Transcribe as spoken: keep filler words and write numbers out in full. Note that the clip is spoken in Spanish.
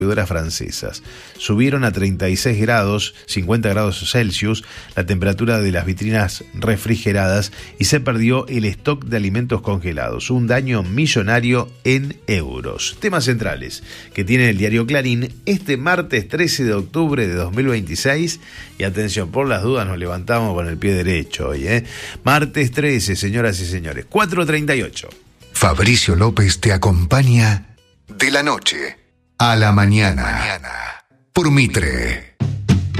francesas. Subieron a treinta y seis grados, cincuenta grados Celsius, la temperatura de las vitrinas refrigeradas y se perdió el stock de alimentos congelados. Un daño millonario en euros. Temas centrales que tiene el diario Clarín este martes trece de octubre de dos mil veintiséis. Y atención, por las dudas nos levantamos con el pie derecho hoy, ¿eh? Martes trece, señoras y señores, cuatro treinta y ocho. Fabricio López te acompaña de la noche a la mañana, mañana. Por Mitre.